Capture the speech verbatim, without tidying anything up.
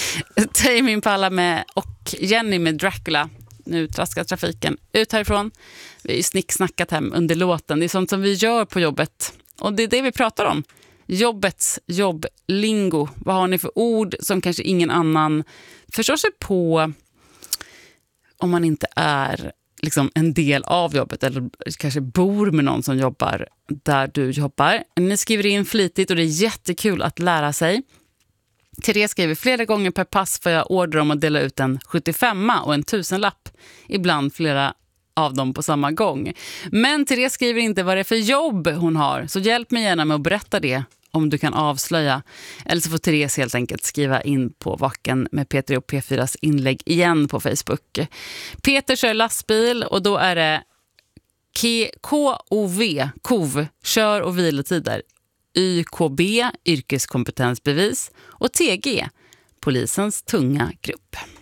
Tame Impala med och Jenny med Dracula. Nu traskar trafiken ut härifrån. Vi har ju snicksnackat hem under låten. Det är sånt som vi gör på jobbet. Och det är det vi pratar om. Jobbets jobblingo. Vad har ni för ord som kanske ingen annan förstår sig på om man inte är liksom en del av jobbet eller kanske bor med någon som jobbar där du jobbar. Ni skriver in flitigt och det är jättekul att lära sig. Therese skriver flera gånger per pass får jag order om att dela ut en sjuttiofem och en tusenlapp. Ibland flera av dem på samma gång. Men Therese skriver inte vad det är för jobb hon har. Så hjälp mig gärna med att berätta det om du kan avslöja. Eller så får Therese helt enkelt skriva in på Vaken med Peter och P fyras inlägg igen på Facebook. Peter kör lastbil och då är det K O V, K O V, kör- och vilotider. Y K B, yrkeskompetensbevis och T G, polisens tunga grupp.